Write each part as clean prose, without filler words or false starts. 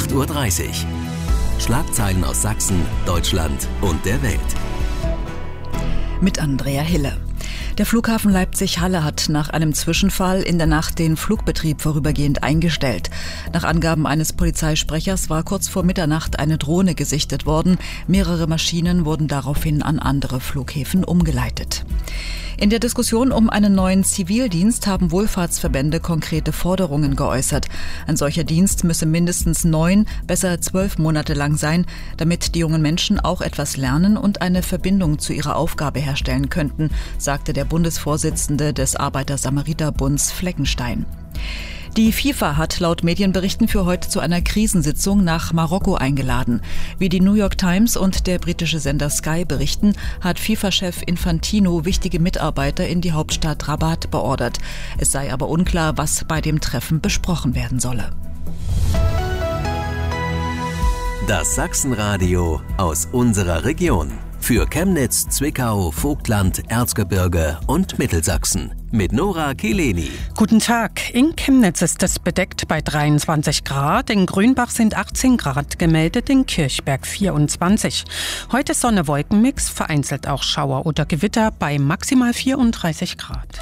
8:30 Uhr. Schlagzeilen aus Sachsen, Deutschland und der Welt. Mit Andrea Hille. Der Flughafen Leipzig-Halle hat nach einem Zwischenfall in der Nacht den Flugbetrieb vorübergehend eingestellt. Nach Angaben eines Polizeisprechers war kurz vor Mitternacht eine Drohne gesichtet worden. Mehrere Maschinen wurden daraufhin an andere Flughäfen umgeleitet. In der Diskussion um einen neuen Zivildienst haben Wohlfahrtsverbände konkrete Forderungen geäußert. Ein solcher Dienst müsse mindestens 9, besser 12 Monate lang sein, damit die jungen Menschen auch etwas lernen und eine Verbindung zu ihrer Aufgabe herstellen könnten, sagte der Bundesvorsitzende des Arbeiter-Samariter-Bunds Fleckenstein. Die FIFA hat laut Medienberichten für heute zu einer Krisensitzung nach Marokko eingeladen. Wie die New York Times und der britische Sender Sky berichten, hat FIFA-Chef Infantino wichtige Mitarbeiter in die Hauptstadt Rabat beordert. Es sei aber unklar, was bei dem Treffen besprochen werden solle. Das Sachsenradio aus unserer Region. Für Chemnitz, Zwickau, Vogtland, Erzgebirge und Mittelsachsen. Mit Nora Kileni. Guten Tag. In Chemnitz ist es bedeckt bei 23 Grad. In Grünbach sind 18 Grad gemeldet, in Kirchberg 24. Heute Sonne-Wolkenmix, vereinzelt auch Schauer oder Gewitter bei maximal 34 Grad.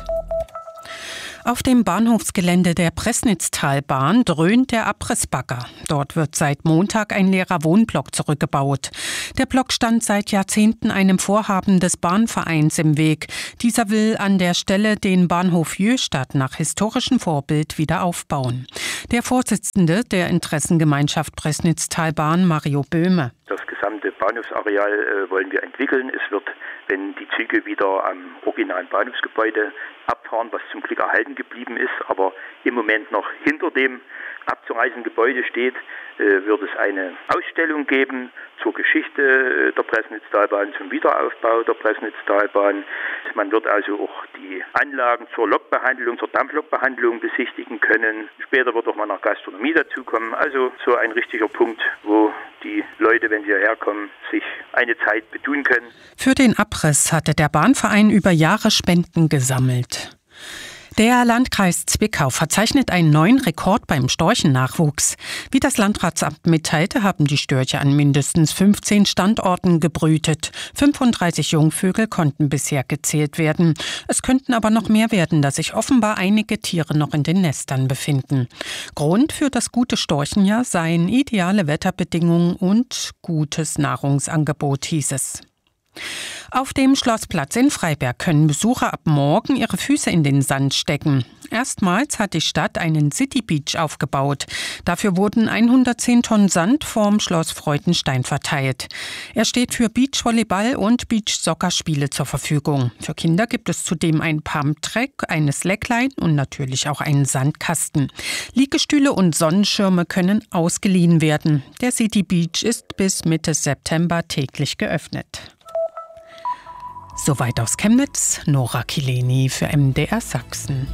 Auf dem Bahnhofsgelände der Pressnitztalbahn dröhnt der Abrissbagger. Dort wird seit Montag ein leerer Wohnblock zurückgebaut. Der Block stand seit Jahrzehnten einem Vorhaben des Bahnvereins im Weg. Dieser will an der Stelle den Bahnhof Jöstadt nach historischem Vorbild wieder aufbauen. Der Vorsitzende der Interessengemeinschaft Pressnitztalbahn, Mario Böhme. Das gesamte Bahnhofsareal wollen wir entwickeln. Es wird, wenn die Züge wieder am originalen Bahnhofsgebäude abfahren, was zum Glück erhalten geblieben ist, aber im Moment noch hinter dem abzureißenden Gebäude steht, wird es eine Ausstellung geben zur Geschichte der Pressnitztalbahn, zum Wiederaufbau der Pressnitztalbahn. Man wird also auch die Anlagen zur Lokbehandlung, zur Dampflokbehandlung besichtigen können. Später wird auch mal noch Gastronomie dazukommen. Also so ein richtiger Punkt, wo die Leute, wenn sie hierher kommen, sich eine Zeit betun können. Für den Abriss hatte der Bahnverein über Jahre Spenden gesammelt. Der Landkreis Zwickau verzeichnet einen neuen Rekord beim Storchennachwuchs. Wie das Landratsamt mitteilte, haben die Störche an mindestens 15 Standorten gebrütet. 35 Jungvögel konnten bisher gezählt werden. Es könnten aber noch mehr werden, da sich offenbar einige Tiere noch in den Nestern befinden. Grund für das gute Storchenjahr seien ideale Wetterbedingungen und gutes Nahrungsangebot, hieß es. Auf dem Schlossplatz in Freiberg können Besucher ab morgen ihre Füße in den Sand stecken. Erstmals hat die Stadt einen City Beach aufgebaut. Dafür wurden 110 Tonnen Sand vorm Schloss Freudenstein verteilt. Er steht für Beachvolleyball und Beachsoccer-Spiele zur Verfügung. Für Kinder gibt es zudem ein Pumptrack, eine Slackline und natürlich auch einen Sandkasten. Liegestühle und Sonnenschirme können ausgeliehen werden. Der City Beach ist bis Mitte September täglich geöffnet. Soweit aus Chemnitz, Nora Kileni für MDR Sachsen.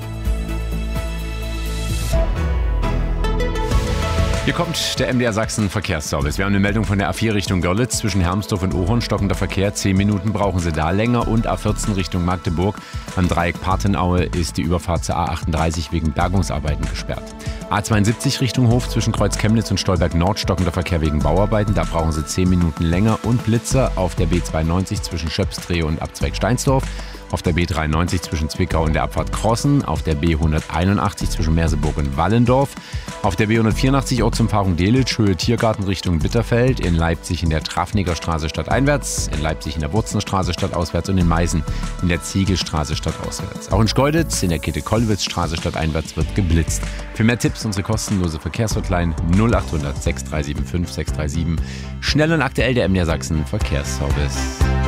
Hier kommt der MDR Sachsen Verkehrsservice. Wir haben eine Meldung von der A4 Richtung Görlitz zwischen Hermsdorf und Ohorn. Stockender Verkehr, 10 Minuten brauchen Sie da länger. Und A14 Richtung Magdeburg am Dreieck Partenaue ist die Überfahrt zur A38 wegen Bergungsarbeiten gesperrt. A72 Richtung Hof zwischen Kreuz Chemnitz und Stolberg Nord, stockender Verkehr wegen Bauarbeiten. Da brauchen Sie 10 Minuten länger. Und Blitzer auf der B92 zwischen Schöpsdrehe und Abzweig Steinsdorf. Auf der B93 zwischen Zwickau und der Abfahrt Crossen, auf der B181 zwischen Merseburg und Wallendorf, auf der B184 Ortsumfahrung Delitzsch, Höhe Tiergarten Richtung Bitterfeld, in Leipzig in der Trafniger Straße stadteinwärts, in Leipzig in der Wurzenstraße stadtauswärts und in Meißen in der Ziegelstraße stadtauswärts. Auch in Schkeuditz in der Käthe-Kollwitz-Straße stadteinwärts wird geblitzt. Für mehr Tipps unsere kostenlose Verkehrshotline 0800 6375 637. Schnell und aktuell der MDR Sachsen Verkehrsservice.